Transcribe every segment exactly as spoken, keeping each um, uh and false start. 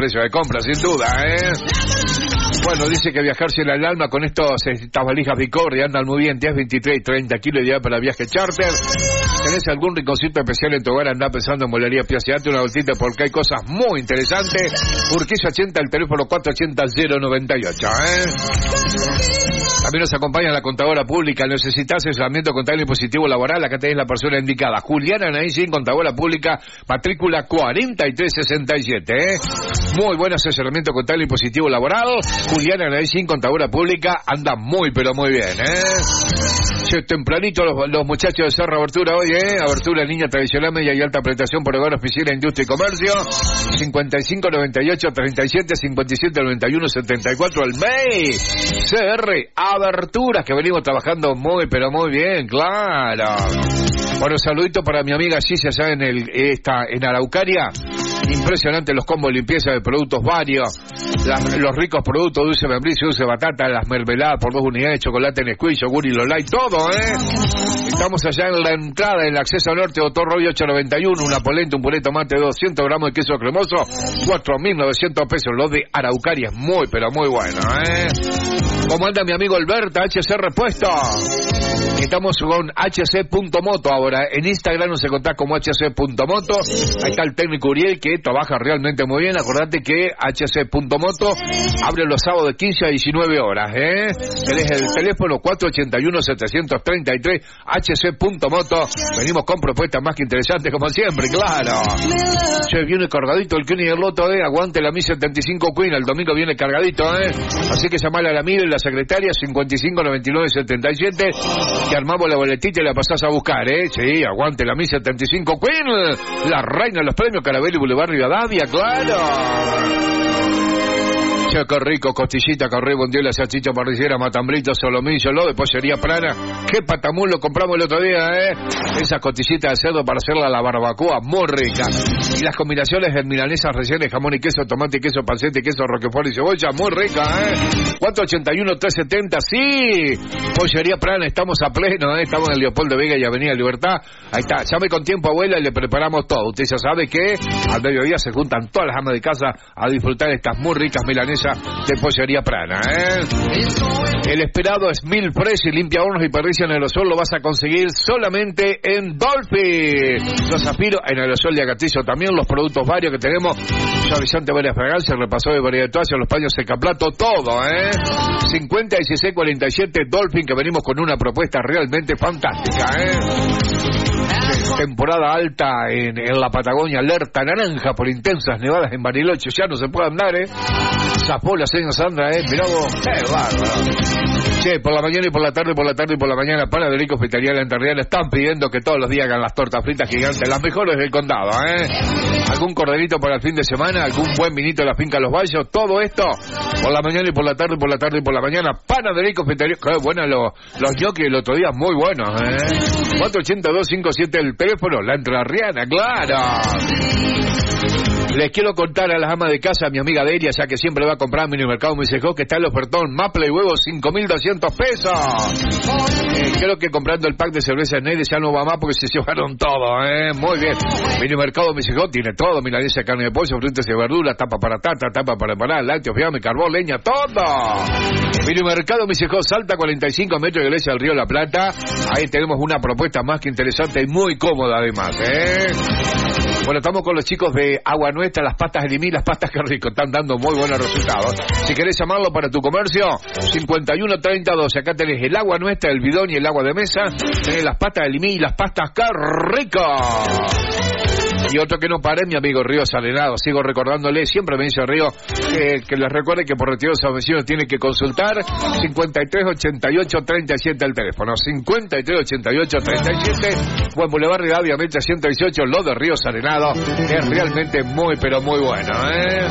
precio de compra, sin duda, ¿eh? Bueno, dice que viajar sin el alma con estos, estas valijas Bicorri andan muy bien, diez, veintitrés y treinta kilos ideal para viaje charter. ¿Tenés algún rinconcito especial en tu hogar? Andá pensando en Molería Piaciate, una vueltita porque hay cosas muy interesantes. Urquiza ochenta, el teléfono cuatro ochenta cero noventa y ocho, ¿eh? También nos acompaña la contadora pública. ¿Necesitas asesoramiento contable y positivo laboral? Acá tenés la persona indicada. Juliana Naisín, contadora pública, matrícula cuarenta y tres sesenta y siete, ¿eh? Muy buen asesoramiento contable y positivo laboral. Juliana Naisín, contadora pública, anda muy pero muy bien, ¿eh? Che, tempranito los, los muchachos de Cerro Abertura hoy, ¿eh? Abertura línea tradicional, media y alta prestación por hogar, oficina, industria y comercio. cincuenta y cinco noventa y ocho treinta y siete cincuenta y siete noventa y uno setenta y cuatro el M E I. C R Aberturas, que venimos trabajando muy pero muy bien, claro. Bueno, saludito para mi amiga Gigi allá en el esta en Araucaria. Impresionante los combos de limpieza de productos varios, las, los ricos productos, dulce membrillo, dulce batata, las mermeladas por dos unidades, chocolate Nesquik, yogur y Lolay, todo, ¿eh? Estamos allá en la entrada, en el acceso norte, Doctor Roy ocho noventa y uno, una polenta, un puré de tomate, doscientos gramos de queso cremoso, cuatro mil novecientos pesos, lo de Araucaria es muy, pero muy bueno, ¿eh? ¿Cómo anda mi amigo Alberta, H C Repuesto? Estamos con H C punto moto ahora, en Instagram nos encontrás como H C punto moto, ahí está el técnico Uriel que trabaja realmente muy bien. Acordate que H C punto moto abre los sábados de quince a diecinueve horas, ¿eh? Tenés el teléfono cuatro ochenta y uno setecientos treinta y tres, H C punto moto. Venimos con propuestas más que interesantes como siempre, claro. Che, viene cargadito el Queen y el Loto, ¿eh? Aguante la Mi setenta y cinco Queen, el domingo viene cargadito, ¿eh? Así que llamale a la Mira y la secretaria cincuenta y cinco noventa y nueve setenta y siete, que armamos la boletita y la pasás a buscar, ¿eh? Sí, aguante la Mi setenta y cinco Queen, la reina de los premios Carabelli Boulevard Rivadavia, claro. Che, qué rico, costillita, carré, bondiola, salchicha, parrillera, matambrito, solomillo, lo de pollería plana. Qué patamú lo compramos el otro día, ¿eh? Esas costillitas de cerdo para hacerla a la barbacoa, muy rica. Y las combinaciones de milanesas rellenas, jamón y queso, tomate y queso, pancete, queso, roquefort y cebolla, muy rica, ¿eh? cuatro ochenta y uno trescientos setenta, sí. Pollería plana, estamos a pleno, ¿eh? Estamos en Leopoldo Vega y Avenida Libertad. Ahí está, llame con tiempo, abuela, y le preparamos todo. Usted ya sabe que al mediodía se juntan todas las amas de casa a disfrutar estas muy ricas milanesas de Pollería Prana, ¿eh? El esperado es Mil Fresh y limpia hornos y parrilla en aerosol, lo vas a conseguir solamente en Dolphin. Los aspiro en aerosol de Agatillo también, los productos varios que tenemos, suavizante, varias fragancias, repaso de variedad de toallas, los paños secaplato, todo, ¿eh? cincuenta dieciséis cuarenta y siete Dolphin, que venimos con una propuesta realmente fantástica, ¿eh? Temporada alta en, en la Patagonia, alerta naranja por intensas nevadas en Bariloche, ya no se puede andar, ¿eh? Zafó la señora Sandra, ¿eh? Mirá vos, qué bárbaro. Che, por la mañana y por la tarde, por la tarde y por la mañana, Panadería Hospitalaria La Enterriana están pidiendo que todos los días hagan las tortas fritas gigantes, las mejores del condado, ¿eh? Algún corderito para el fin de semana, algún buen vinito de la finca Los Valles, todo esto por la mañana y por la tarde, por la tarde y por la mañana. Panadería Hospitalaria, qué buenos los, los ñoquis el otro día, muy buenos, ¿eh? cuatro ochenta y dos cincuenta y siete el teléfono, La Enterriana, claro. Les quiero contar a las amas de casa, a mi amiga Delia, ya que siempre va a comprar en Minimercado Misejó, que está el ofertón Maple y huevos, cinco mil doscientos pesos. Eh, creo que comprando el pack de cerveza Neyde ya no va más porque se llevaron todo, ¿eh? Muy bien. Minimercado Misejó tiene todo, milanesa, carne de pollo, frutas y verduras, tapa para tata, tapa para empanar, lácteos, fiame, carbón, leña, todo. Minimercado Misejó, Salta, cuarenta y cinco metros de Iglesia del Río La Plata. Ahí tenemos una propuesta más que interesante y muy cómoda además, ¿eh? Bueno, estamos con los chicos de Agua Nuestra, las pastas de Limí, las pastas que rico, están dando muy buenos resultados. Si querés llamarlo para tu comercio, cincuenta y uno treinta doce, acá tenés el Agua Nuestra, el bidón y el agua de mesa, tenés las pastas de Limí y las pastas que rico. Y otro que no pare, mi amigo Río Salenado, sigo recordándole, siempre me dice Río, eh, que les recuerde que por retiro de sus vecinos tiene que consultar, cincuenta y tres ochenta y ocho treinta y siete el teléfono, cincuenta y tres ochenta y ocho treinta y siete, Buen Boulevard Rivadavia, ciento dieciocho, lo de Río Salenado, es realmente muy, pero muy bueno, ¿eh?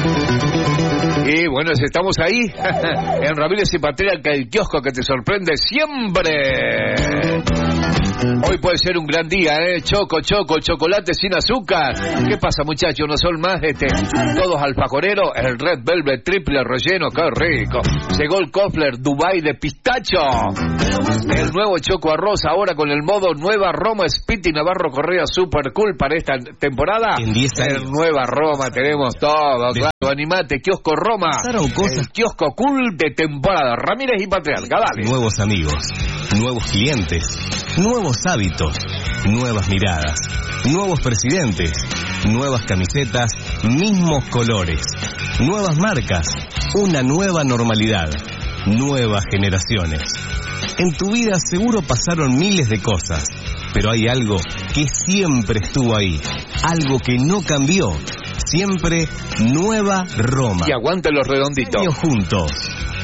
Y bueno, estamos ahí, en Ramírez y Patria, el kiosco que te sorprende siempre. Hoy puede ser un gran día, ¿eh? Choco, choco, chocolate sin azúcar. ¿Qué pasa, muchachos? ¿No son más este, todos alfajoreros? El Red Velvet triple relleno, qué rico. Llegó el Kofler Dubai de pistacho. El nuevo Choco Arroz ahora con el modo Nueva Roma Spiti Navarro Correa super cool para esta temporada. En diez años. En Nueva Roma tenemos todo, claro. Animate, Kiosco Roma. Cosas. El kiosco cool de temporada. Ramírez y Patriarca, dale. Nuevos amigos, nuevos clientes, nuevos hábitos, nuevas miradas, nuevos presidentes, nuevas camisetas, mismos colores, nuevas marcas, una nueva normalidad, nuevas generaciones. En tu vida seguro pasaron miles de cosas, pero hay algo que siempre estuvo ahí, algo que no cambió. Siempre Nueva Roma. Y aguante los redonditos. Juntos.